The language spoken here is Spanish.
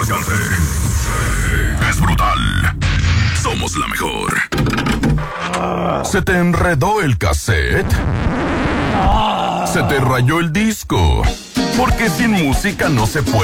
alcance. Es brutal. Somos la mejor. ¿Se te enredó el cassette? ¿Se te rayó el disco? Porque sin música no se puede.